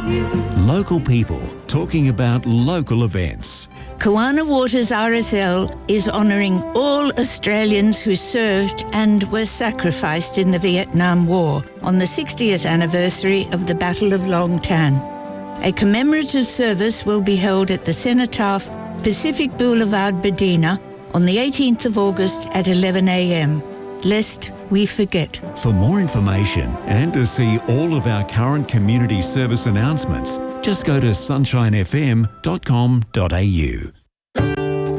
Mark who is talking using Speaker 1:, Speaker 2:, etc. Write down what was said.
Speaker 1: Local people talking about local events.
Speaker 2: Kawana Waters RSL is honouring all Australians who served and were sacrificed in the Vietnam War on the 60th anniversary of the Battle of Long Tan. A commemorative service will be held at the Cenotaph, Pacific Boulevard, Bedina, on the 18th of August at 11 a.m. Lest we forget.
Speaker 1: For more information and to see all of our current community service announcements, just go to sunshinefm.com.au.